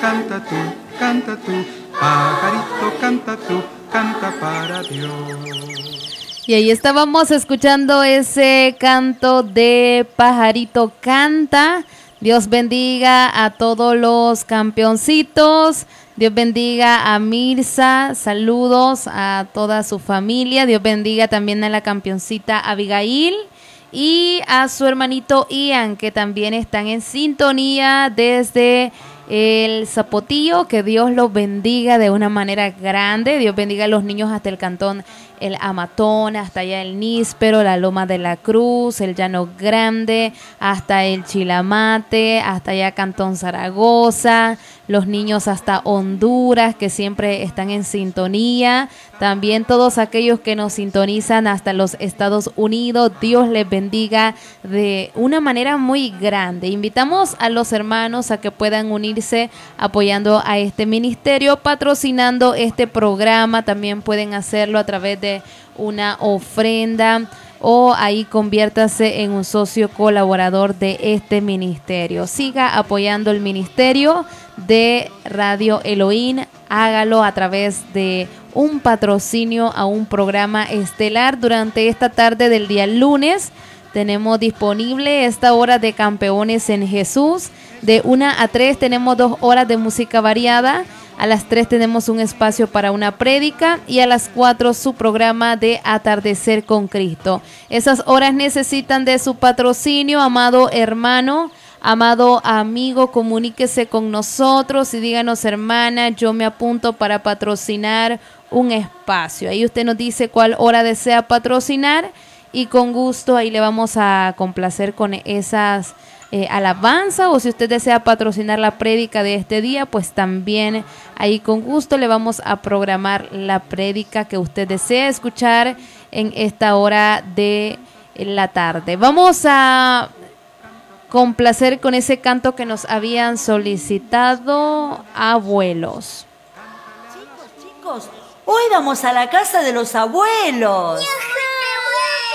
canta tú, pajarito, canta para Dios. Y ahí estábamos escuchando ese canto de Pajarito Canta. Dios bendiga a todos los campeoncitos. Dios bendiga a Mirza. Saludos a toda su familia. Dios bendiga también a la campeoncita Abigail y a su hermanito Ian, que también están en sintonía desde el Zapotillo. Que Dios los bendiga de una manera grande. Dios bendiga a los niños hasta el cantón El Amatón, hasta allá el Níspero, la Loma de la Cruz, el Llano Grande, hasta el Chilamate, hasta allá Cantón Zaragoza, los niños hasta Honduras, que siempre están en sintonía. También todos aquellos que nos sintonizan hasta los Estados Unidos, Dios les bendiga de una manera muy grande. Invitamos a los hermanos a que puedan unirse apoyando a este ministerio, patrocinando este programa. También pueden hacerlo a través de una ofrenda o ahí conviértase en un socio colaborador de este ministerio. Siga apoyando el ministerio de Radio Elohim. Hágalo a través de un patrocinio a un programa estelar durante esta tarde del día lunes. Tenemos disponible esta hora de Campeones en Jesús. De 1 a 3 tenemos 2 horas de música variada. A las 3 tenemos un espacio para una prédica y a las 4 su programa de Atardecer con Cristo. Esas horas necesitan de su patrocinio, amado hermano, amado amigo, comuníquese con nosotros y díganos: hermana, yo me apunto para patrocinar un espacio. Ahí usted nos dice cuál hora desea patrocinar y con gusto ahí le vamos a complacer con esas alabanza, o si usted desea patrocinar la prédica de este día, pues también ahí con gusto le vamos a programar la prédica que usted desea escuchar en esta hora de la tarde. Vamos a complacer con ese canto que nos habían solicitado, Abuelos. Chicos, hoy vamos a la casa de los abuelos.